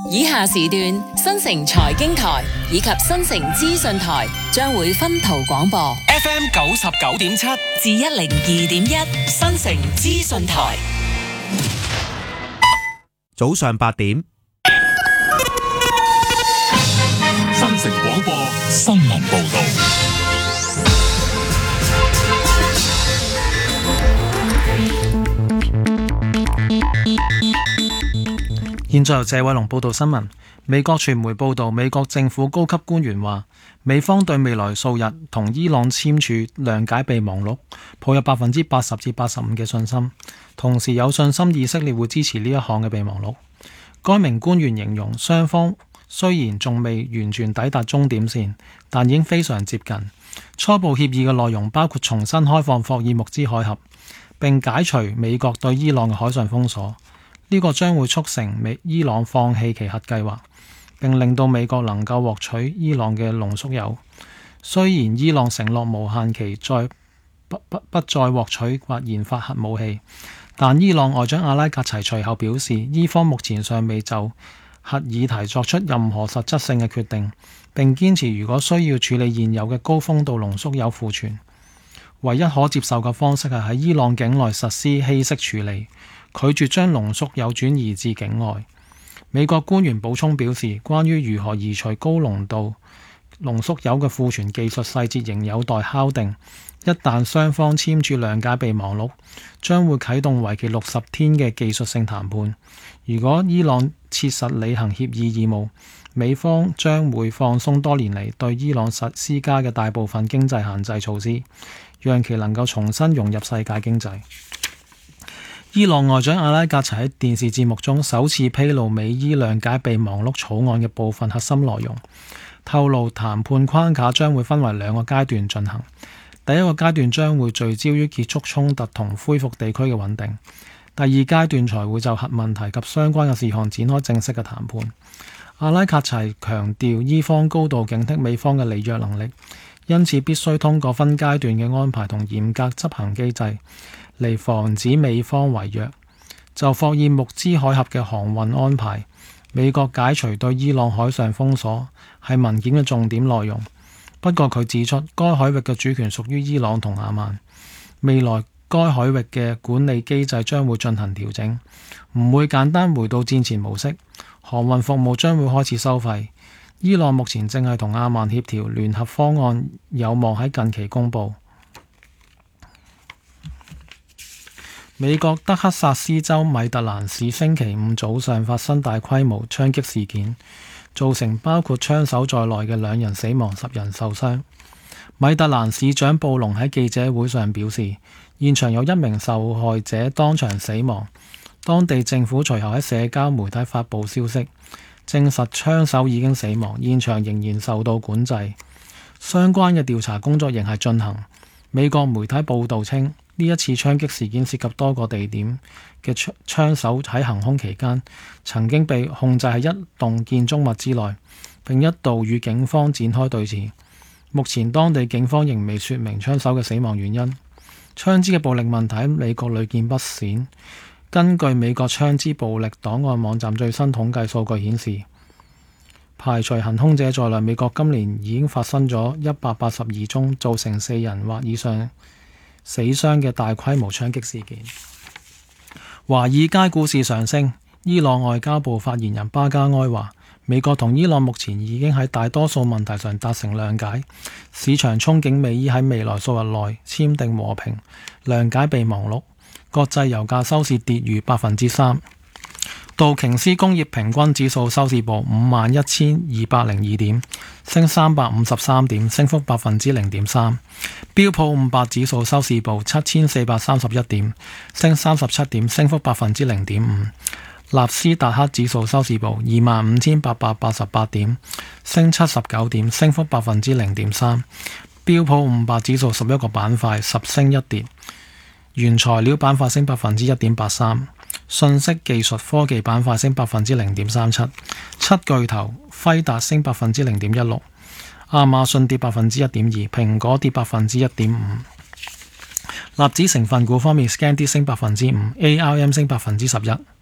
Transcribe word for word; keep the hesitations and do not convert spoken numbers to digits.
以下時段新城財經台以及新城資訊台將會分途廣播 F M 九十九點七至一零二點一新城資訊台。 早上八點， 新城廣播新聞報道。 現在由謝偉龍報道新聞。美國傳媒報道，美國政府高級官員話，美方對未來數日同伊朗簽署諒解備忘錄抱有百分之八十至八十五嘅信心，同時有信心以色列會支持呢一項嘅備忘錄。該名官員形容，雙方雖然仲未完全抵達終點線，但已經非常接近。初步協議嘅內容包括重新開放霍爾木茲海峽，並解除美國對伊朗嘅海上封鎖。呢個將會促成美伊朗放棄其核計劃，並令到美國能夠獲取伊朗嘅濃縮鈾。雖然伊朗承諾無限期再不不不再獲取或研發核武器，但伊朗外長阿拉格齊隨後表示，伊方目前尚未就核議題作出任何實質性嘅決定，並堅持如果需要處理現有嘅高豐度濃縮鈾庫存，唯一可接受嘅方式係喺伊朗境內實施稀釋處理，拒絕將濃縮鈾轉移至境外。美國官員補充表示，關於如何移除高濃度濃縮鈾嘅庫存技術細節仍有待敲定。一旦雙方簽署諒解備忘錄，將會啟動為期六十天嘅技術性談判。如果伊朗切實履行協議義務，美方將會放鬆多年嚟對伊朗實施加嘅大部分經濟限制措施，讓其能夠重新融入世界經濟。伊朗外長阿拉格齊喺電視節目中首次披露美伊諒解備忘錄草案嘅部分核心內容，透露談判框架將會分為兩個階段進行。第一個階段將會聚焦於結束衝突同恢復地區嘅穩定，第二階段才會就核問題及相關嘅事項展開正式嘅談判。阿拉格齊強調，伊方高度警惕美方嘅履約能力，因此必須通過分階段嘅安排同嚴格執行機制嚟防止美方違約。就霍爾木茲海峽嘅航運安排，美國解除對伊朗海上封鎖係文件嘅重點內容。不過佢指出，該海域嘅主權屬於伊朗同阿曼，未來該海域嘅管理機制將會進行調整，唔會簡單回到戰前模式。航運服務將會開始收費。伊朗目前正係同阿曼協調聯合方案，有望喺近期公佈。美國德克薩斯州米特蘭市星期五早上發生大規模槍擊事件，造成包括槍手在內嘅兩人死亡，十人受傷。米特蘭市長布隆喺記者會上表示，現場有一名受害者當場死亡。當地政府隨後喺社交媒體發布消息，證實槍手已經死亡，現場仍然受到管制。相關嘅調查工作仍係進行。美國媒體報導稱，呢一次槍擊事件涉及多個地點嘅槍槍手喺行兇期間曾經被控制喺一棟建築物之內，並一度與警方展開對峙。目前當地警方仍未說明槍手嘅死亡原因。槍支嘅暴力問題喺美國屢見不鮮。根據美國槍支暴力檔案網站最新統計數據顯示，排除行兇者在內，美國今年已經發生咗一百八十二宗造成四人或以上死傷嘅大規模槍擊事件。華爾街股市上升，伊朗外交部發言人巴加埃話，美國同伊朗目前已經喺大多數問題上達成諒解，市場憧憬美伊喺未來數日內簽訂和平諒解備忘錄。國際油價收市跌逾百分之三，道瓊斯工業平均指數收市報五萬一千二百零二點，升三百五十三點，升幅百分之零點三。標普五百指數收市報七千四百三十一點，升三十七點，升幅百分之零點五。納斯達克指數收市報二萬五千八百八十八點，升七十九點，升幅百分之零點三。標普五百指數十一個板塊十升一跌。原材料板塊升百分之一點八三，信息技術科技板塊升百分之零點三七，七巨頭輝達升百分之零點一六，亞馬遜跌百分之一點二，蘋果跌百分之一點五。納指成分股方面 ，Scandy 升百分之五 ，A R M 升百分之十一。